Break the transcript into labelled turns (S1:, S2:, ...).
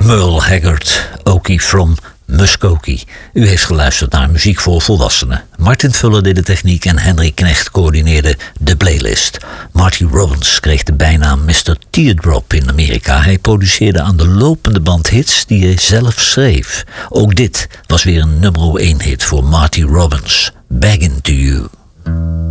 S1: Merle Haggard, Okie from Muskokie. U heeft geluisterd naar muziek voor volwassenen. Martin Fuller deed de techniek en Henry Knecht coördineerde de playlist. Marty Robbins kreeg de bijnaam Mr. Teardrop in Amerika. Hij produceerde aan de lopende band hits die hij zelf schreef. Ook dit was weer een nummer 1 hit voor Marty Robbins. Begging to You.